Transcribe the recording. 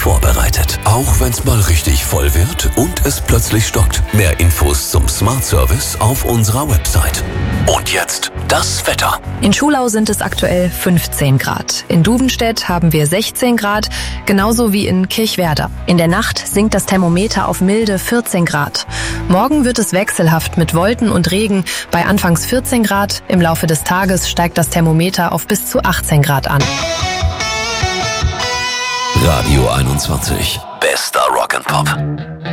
vorbereitet. Auch wenn's mal richtig voll wird und es plötzlich stockt. Mehr Infos zum Smart Service auf unserer Website. Und jetzt das Wetter. In Schulau sind es aktuell 15 Grad. In Dudenstedt haben wir 16 Grad, genauso wie in Kirchwerder. In der Nacht sinkt das Thermometer auf milde 14 Grad. Morgen wird es wechselhaft mit Wolken und Regen bei anfangs 14 Grad. Im Laufe des Tages steigt das Thermometer auf bis zu 18 Grad an. Radio 21. Bester Rock'n'Pop.